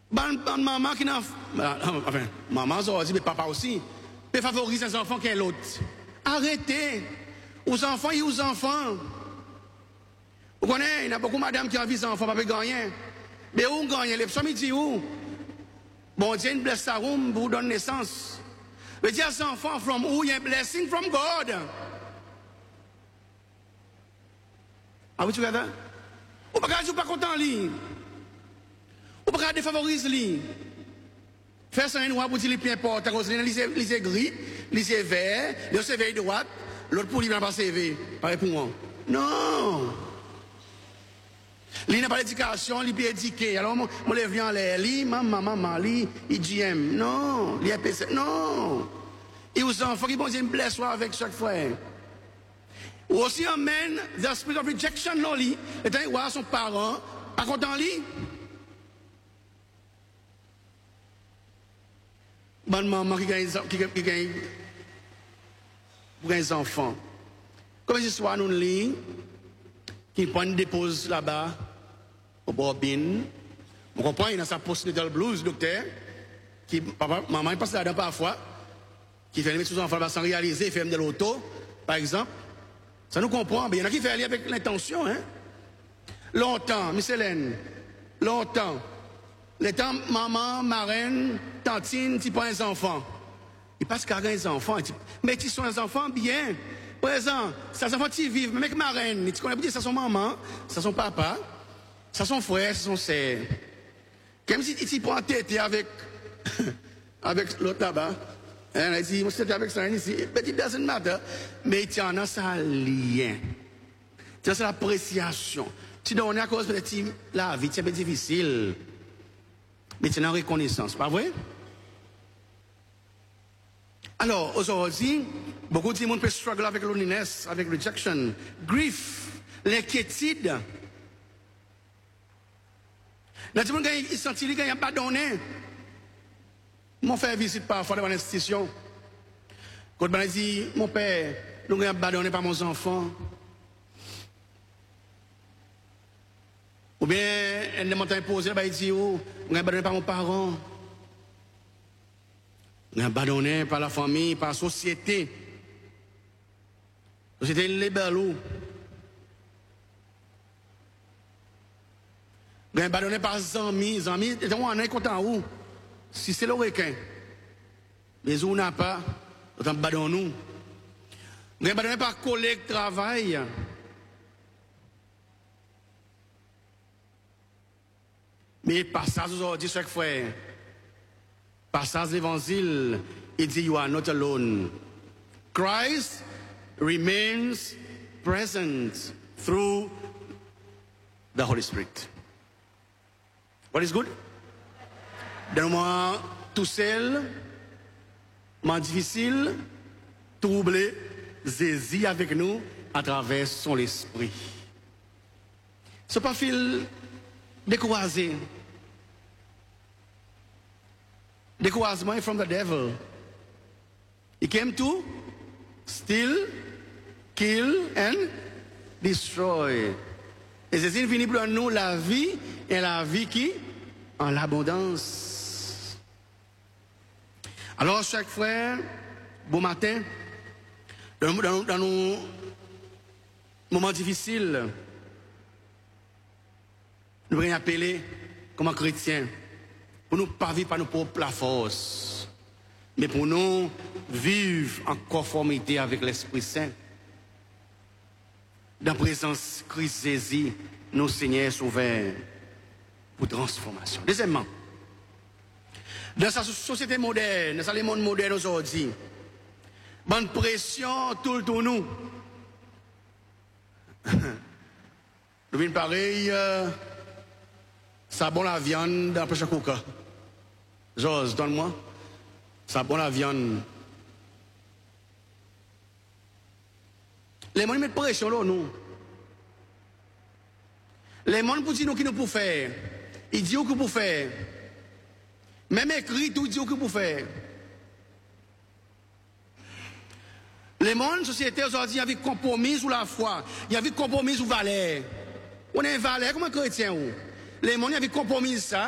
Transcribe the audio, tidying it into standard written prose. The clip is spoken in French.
Maman qui n'a. Enfin, maman, ça dit, mais papa aussi. Mais favorise les enfants qu'un l'autre. Arrêtez. Aux enfants, et aux enfants. Vous connaissez, il y a beaucoup de madame qui ont envie des enfants, pas gagner. Mais où gagne? Les psaumes disent où? Bon Dieu, une blesse à room pour vous donner naissance. Mais dire aux enfants, from who? Il y a blessing from God. Are we together? Ou pas content lui? Ou pas défavoriser lui? Faire ça, pour dire les important, les gris, les verts, les verts droite, l'autre pour lui, il va pas servir. Pareil pour moi. Non! Il n'a pas d'éducation, il est éduqué. Alors, je lève en l'air, maman, il dit, non, il est PC, non. Et aux enfants qui vont dire, blesse avec chaque frère. Ou aussi, amène, the spirit of rejection, non, lui. Et tant qu'il son parent, pas content, lui. Bonne maman qui gagne des enfants. Comme ce soir, nous lisons, qui prend une dépose là-bas, au Bobine. On comprend, il a sa postnatal blues, docteur, qui, papa, maman, il passe là-dedans parfois, qui fait les mettre sous enfants sans réaliser, il fait de l'auto, par exemple. Ça nous comprend, mais il y en a qui fait aller avec l'intention, hein. Longtemps, Miss Hélène, longtemps. Les temps, maman, marraine, tantine, tu prends les enfants. Il passe qu'à les enfants. Mais tu sont les enfants bien. Par exemple, ça enfants qui vivent, mais avec marraine, tu connais bien, ça son maman, ça son papa, ça son frère, ça son sœur. Comme si tu prends tête avec, avec l'autre là-bas. Il dit, moi, c'était avec ça ici. But it doesn't matter. Mais tu en as ça lien. Tu as l'appréciation. Tu donnes à cause de la vie, c'est un peu difficile. Mais tu as une reconnaissance, pas vrai? Alors, aujourd'hui, beaucoup de monde peut struggle avec loneliness, avec rejection, grief, l'inquiétude. Là, tout le monde il sentit qu'il n'y a pas donné. Mon frère visite parfois dans l'institution. Quand il dit, mon père, nous n'avons pas donné par mes enfants. Ou bien, elle m'a imposé, il dit, nous n'avons pas donné par mes parents. Nous n'avons pas donné par la famille, par la société. La société libérale. Nous n'avons pas donné par les amis. Les amis, on est content où? Si c'est le requin. Mais où n'a pas, nous n'avons pas donné. Nous n'avons pas donné par collègue de travail. Mais passage aujourd'hui, chaque frère, passage l'évangile, il dit, you are not alone. Christ remains present through the Holy Spirit. What is good? Dans le moment tout seul, moment difficile, troublé, Jésus avec nous à travers son esprit. Ce pas fil découragé. Découragement from the devil. He came to steal, kill and destroy. Et Jésus est venu pour nous la vie et la vie qui en l'abondance. Alors chaque frère, bon matin, dans nos moments difficiles, nous voulons appeler comme chrétiens pour nous pas vivre par nos propres forces, mais pour nous vivre en conformité avec l'Esprit Saint. Dans la présence de Christ Jésus, nos Seigneurs sont ouverts pour transformation. Deuxièmement, dans sa société moderne, dans le monde moderne aujourd'hui, bonne pression tout le tour nous. Nous venons pareil, ça bon la viande dans le prochain coca. Jose, donne-moi. Ça bon la viande. Les gens mettent pression là, nous. Les gens pour dire nous qui nous pouvons faire. Ils disent que pour faire. Même écrit, tout dit que pour faire. Les gens, société aujourd'hui, il y a un compromis sous la foi. Il y a un compromis sous valeur. On est un valeur comme un chrétien. Les gens, il y a un compromis ça.